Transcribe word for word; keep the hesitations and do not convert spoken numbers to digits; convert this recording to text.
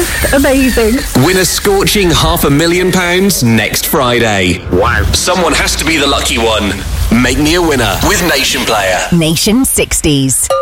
Just amazing. Win a scorching half a million pounds next Friday. Wow. Someone has to be the lucky one. Make me a winner with Nation Player. Nation sixties.